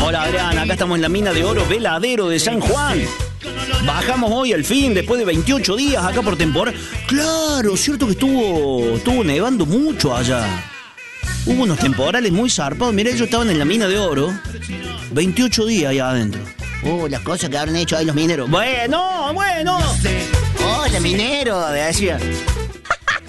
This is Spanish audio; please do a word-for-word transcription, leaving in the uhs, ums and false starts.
Hola Adrián, acá estamos en la mina de oro Veladero de San Juan. Bajamos hoy al fin, después de veintiocho días acá por temporada. Claro, cierto que estuvo, estuvo nevando mucho allá. Hubo unos temporales muy zarpados. Mirá, ellos estaban en la mina de oro veintiocho días allá adentro. Uh, las cosas que habrán hecho ahí los mineros. Bueno, bueno. Hola, minero, decía.